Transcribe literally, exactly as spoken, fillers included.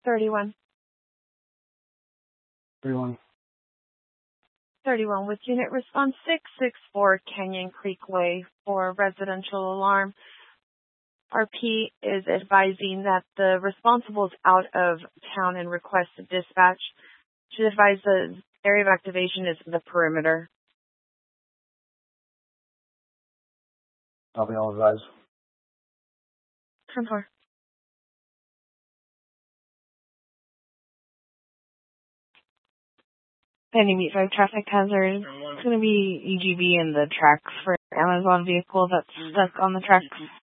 thirty-one. thirty-one. thirty-one with Unit Response six six four Canyon Creek Way for residential alarm. R P is advising that the responsible is out of town and requested dispatch. Should advise the area of activation is the perimeter. I'll be all advised. ten four. Pending meet five traffic hazard. It's going to be E G B in the tracks for Amazon vehicle that's stuck on the tracks.